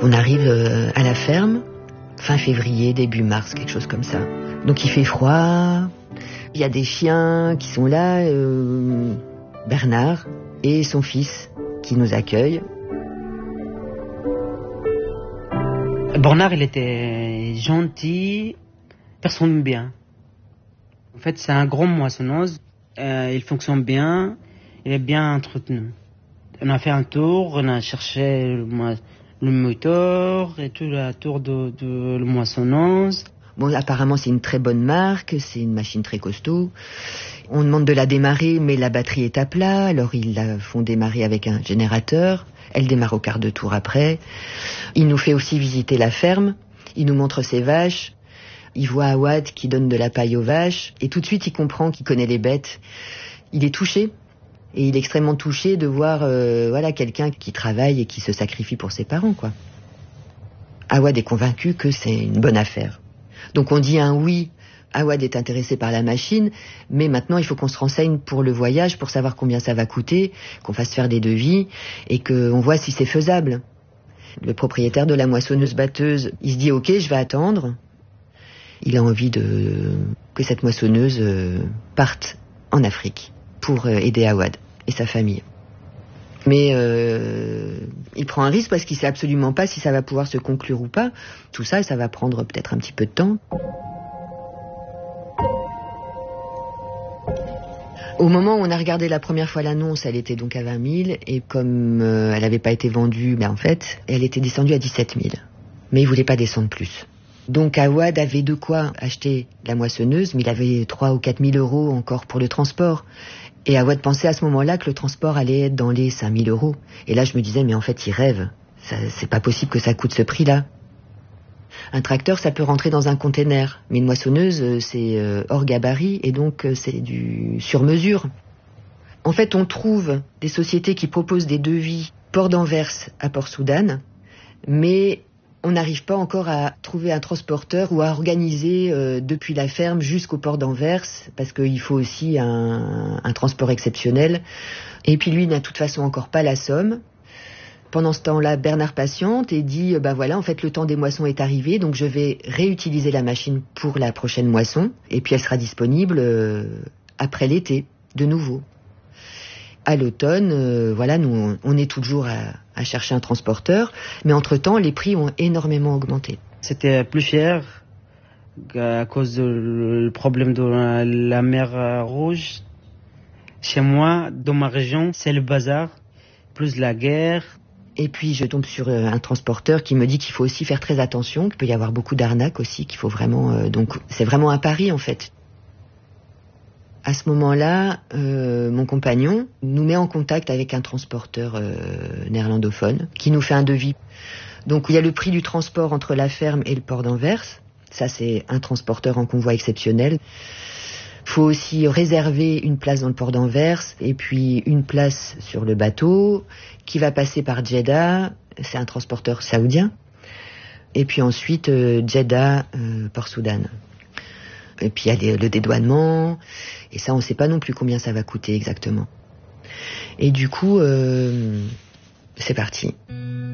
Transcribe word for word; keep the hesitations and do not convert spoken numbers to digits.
On arrive à la ferme, fin février, début mars, quelque chose comme ça. Donc il fait froid, il y a des chiens qui sont là, euh, Bernard et son fils qui nous accueillent. Bernard, il était gentil, personne bien. En fait, c'est un grand moissonneuse, euh, il fonctionne bien, il est bien entretenu. On a fait un tour, on a cherché le, le moteur et tout le tour de, de la moissonneuse. Bon, apparemment, c'est une très bonne marque, c'est une machine très costaud. On demande de la démarrer, mais la batterie est à plat, alors ils la font démarrer avec un générateur. Elle démarre au quart de tour après. Il nous fait aussi visiter la ferme, il nous montre ses vaches. Il voit Awad qui donne de la paille aux vaches, et tout de suite il comprend qu'il connaît les bêtes. Il est touché, et il est extrêmement touché de voir euh, voilà, quelqu'un qui travaille et qui se sacrifie pour ses parents, quoi. Awad est convaincu que c'est une bonne affaire. Donc on dit un oui, Awad est intéressé par la machine, mais maintenant il faut qu'on se renseigne pour le voyage, pour savoir combien ça va coûter, qu'on fasse faire des devis, et qu'on voit si c'est faisable. Le propriétaire de la moissonneuse-batteuse, il se dit ok, je vais attendre. Il a envie de que cette moissonneuse euh, parte en Afrique pour euh, aider Awad et sa famille. Mais euh, il prend un risque parce qu'il sait absolument pas si ça va pouvoir se conclure ou pas. Tout ça, ça va prendre peut-être un petit peu de temps. Au moment où on a regardé la première fois l'annonce, elle était donc à vingt mille, et comme euh, elle n'avait pas été vendue, ben en fait, elle était descendue à dix-sept mille. Mais il voulait pas descendre plus. Donc Awad avait de quoi acheter la moissonneuse, mais il avait trois ou quatre mille euros encore pour le transport. Et Awad pensait à ce moment-là que le transport allait être dans les cinq mille euros. Et là je me disais, mais en fait il rêve, ça, c'est pas possible que ça coûte ce prix-là. Un tracteur ça peut rentrer dans un container, mais une moissonneuse c'est hors gabarit et donc c'est du sur-mesure. En fait on trouve des sociétés qui proposent des devis Port d'Anvers à Port-Soudan, mais on n'arrive pas encore à trouver un transporteur ou à organiser euh, depuis la ferme jusqu'au port d'Anvers, parce qu'il faut aussi un, un transport exceptionnel. Et puis lui n'a de toute façon encore pas la somme. Pendant ce temps-là, Bernard patiente et dit, bah voilà, en fait le temps des moissons est arrivé, donc je vais réutiliser la machine pour la prochaine moisson, et puis elle sera disponible euh, après l'été, de nouveau. À l'automne, euh, voilà, nous, on est toujours à, à chercher un transporteur, mais entre-temps, les prix ont énormément augmenté. C'était plus cher à cause du problème de la, la mer Rouge. Chez moi, dans ma région, c'est le bazar, plus la guerre. Et puis, je tombe sur un transporteur qui me dit qu'il faut aussi faire très attention, qu'il peut y avoir beaucoup d'arnaques aussi, qu'il faut vraiment... Euh, donc, c'est vraiment un pari, en fait. À ce moment-là, euh, mon compagnon nous met en contact avec un transporteur euh, néerlandophone qui nous fait un devis. Donc il y a le prix du transport entre la ferme et le port d'Anvers. Ça, c'est un transporteur en convoi exceptionnel. Il faut aussi réserver une place dans le port d'Anvers et puis une place sur le bateau qui va passer par Jeddah. C'est un transporteur saoudien. Et puis ensuite, euh, Jeddah, euh, Port-Soudan. Et puis il y a le dédouanement, et ça on ne sait pas non plus combien ça va coûter exactement. Et du coup, euh, c'est parti.